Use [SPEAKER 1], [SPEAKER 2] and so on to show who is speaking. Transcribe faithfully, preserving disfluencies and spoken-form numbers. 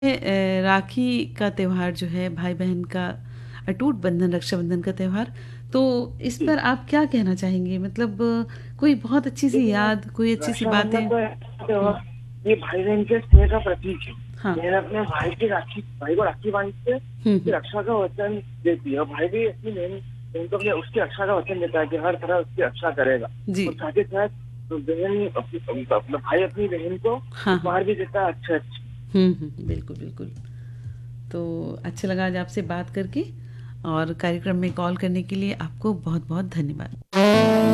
[SPEAKER 1] अ, राखी का त्योहार जो है, भाई-बहन का अटूट बंधन, रक्षाबंधन का त्योहार, तो इस
[SPEAKER 2] जी।
[SPEAKER 1] पर आप क्या कहना चाहेंगे? मतलब कोई बहुत अच्छी-सी
[SPEAKER 2] देखिए,
[SPEAKER 1] याद, कोई अच्छी-सी
[SPEAKER 2] रक्षाबंधन
[SPEAKER 1] बातें?
[SPEAKER 2] तो ऐसा
[SPEAKER 1] हुँ।
[SPEAKER 2] त्योहार ये भाई-बहन के स्नेह का प्रतीक है।
[SPEAKER 1] हाँ।
[SPEAKER 2] बहन अपने भाई की राखी भाई को राखी बाँधती है,
[SPEAKER 1] हुँ,
[SPEAKER 2] उसकी
[SPEAKER 1] हुँ।
[SPEAKER 2] रक्षा का वचन देती है और भाई भी अपनी बहन बहन को अपने उसकी रक्षा का वचन देता है कि हर तरह उसकी रक्षा करेगा और
[SPEAKER 1] जी।
[SPEAKER 2] साथ ही साथ बहन अपनी अपना भाई अपनी बहन को
[SPEAKER 1] हाँ, हाँ।
[SPEAKER 2] उपहार भी देता है अच्छे-अच्छे।
[SPEAKER 1] हुँ, हुँ। बिल्कुल, बिल्कुल। तो अच्छा लगा आज आपसे बात करके और कार्यक्रम में कॉल करने के लिए आपको बहुत-बहुत धन्यवाद।